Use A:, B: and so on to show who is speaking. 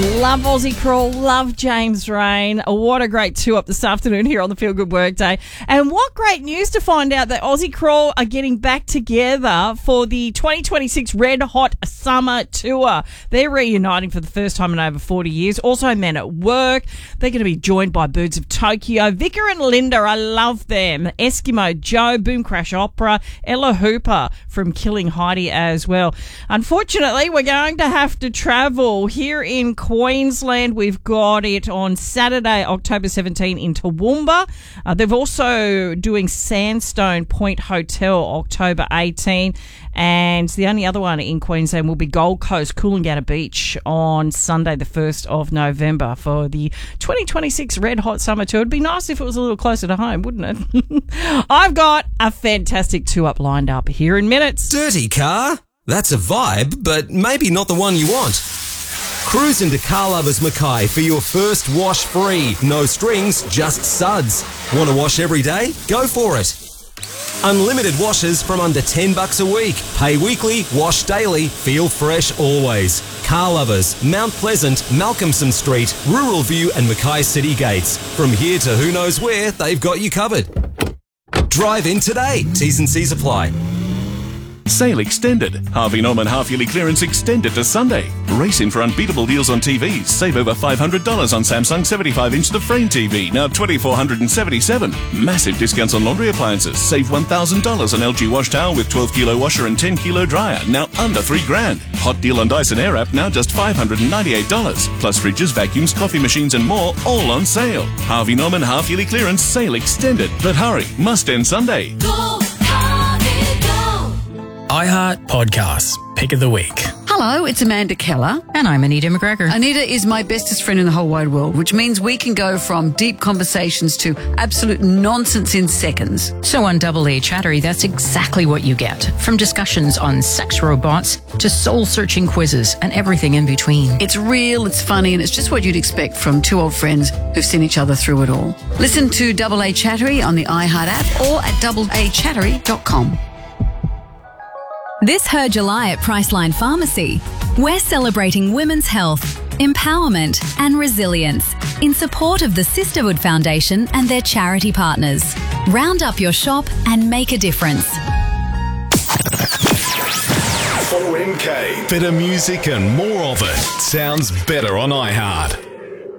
A: Love Aussie Crawl, love James Rain. What a great two-up this afternoon here on the Feel Good Workday. And what great news to find out that Aussie Crawl are getting back together for the 2026 Red Hot Summer Tour. They're reuniting for the first time in over 40 years. Also Men at Work. They're going to be joined by Birds of Tokyo, Vicar and Linda, I love them, Eskimo Joe, Boom Crash Opera, Ella Hooper from Killing Heidi as well. Unfortunately, we're going to have to travel here in Queensland. We've got it on Saturday, October 17 in Toowoomba. They're also doing Sandstone Point Hotel, October 18. And the only other one in Queensland will be Gold Coast, Coolangatta Beach on Sunday, the 1st of November for the 2026 Red Hot Summer Tour. It'd be nice if it was a little closer to home, wouldn't it? I've got a fantastic two-up lined up here in minutes.
B: Dirty car? That's a vibe, but maybe not the one you want. Cruise into Car Lovers Mackay for your first wash free. No strings, just suds. Want to wash every day? Go for it. Unlimited washes from under $10 a week. Pay weekly, wash daily, feel fresh always. Car Lovers, Mount Pleasant, Malcolmson Street, Rural View and Mackay City Gates. From here to who knows where, they've got you covered. Drive in today. T's and C's apply.
C: Sale extended. Harvey Norman half-yearly clearance extended to Sunday. Race in for unbeatable deals on TVs. Save over $500 on Samsung 75-inch The Frame TV, now $2,477. Massive discounts on laundry appliances. Save $1,000 on LG wash towel with 12-kilo washer and 10-kilo dryer, now under $3,000. Hot deal on Dyson Airwrap, now just $598. Plus fridges, vacuums, coffee machines and more, all on sale. Harvey Norman half-yearly clearance sale extended. But hurry, must end Sunday.
D: iHeart Podcasts, Pick of the Week.
E: Hello, it's Amanda Keller.
F: And I'm Anita McGregor.
E: Anita is my bestest friend in the whole wide world, which means we can go from deep conversations to absolute nonsense in seconds.
F: So on Double A Chattery, that's exactly what you get. From discussions on sex robots to soul-searching quizzes and everything in between.
E: It's real, it's funny, and it's just what you'd expect from two old friends who've seen each other through it all. Listen to Double A Chattery on the iHeart app or at doubleachattery.com.
G: This Her July at Priceline Pharmacy, we're celebrating women's health, empowerment and resilience in support of the Sisterhood Foundation and their charity partners. Round up your shop and make a difference.
H: Follow MK. Better music and more of it. Sounds better on iHeart.